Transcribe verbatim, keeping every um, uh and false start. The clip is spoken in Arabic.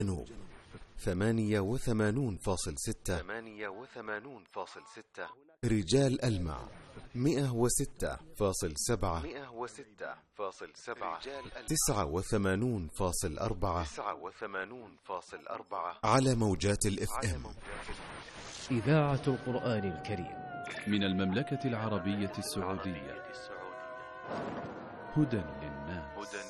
جنوب ثمانية وثمانون فاصل ستة ثمانية وثمانون فاصل ستة رجال ألمع مئة وستة فاصل سبعة مئة وستة فاصل سبعة تسعة وثمانون فاصل أربعة تسعة وثمانون فاصل أربعة على موجات الإف إم. إذاعة القرآن الكريم من المملكة العربية السعودية. هدى للناس.